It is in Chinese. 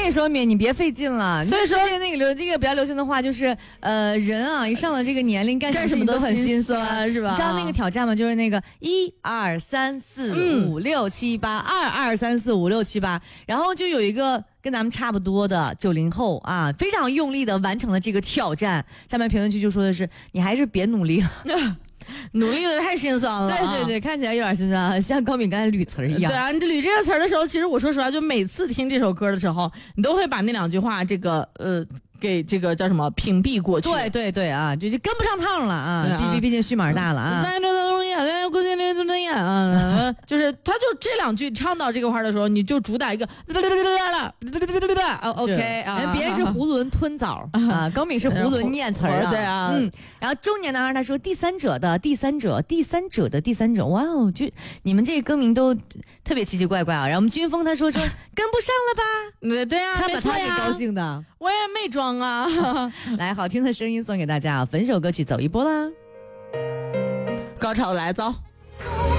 以说你别费劲了。 所以说这个比较流行的话就是人啊，一上了这个年龄干什么都很心酸， 是吧？ 你知道那个挑战吗？就是那个1、2、3、4、5、6、7、8，2、2、3、4、5、6、7、8，然后就有一个跟咱们差不多的90后啊，非常用力的完成了这个挑战。下面评论区就说的是，你还是别努力了。 努力的太心酸了、 对对对，看起来有点心酸，像高敏刚才捋词儿一样。 对啊，你捋这个词儿的时候，其实我说实话，就每次听这首歌的时候，你都会把那2句话给这个叫什么屏蔽过去。 对对对啊，就跟不上趟了啊！毕竟虚码大了啊。 就是他就这2句唱到这个话的时候，你就主打一个OK 啊， 别人是囫囵吞枣啊，高敏是囫囵念词儿啊。 对啊， 然后中年男孩他说第三者的第三者，哇哦，就你们这个歌名都特别奇奇怪怪啊。然后我们军峰他说跟不上了吧？ 对啊， 他把他给高兴的， 我也没装啊。 来，好听的声音送给大家啊！分手歌曲走一波啦， 高潮来走。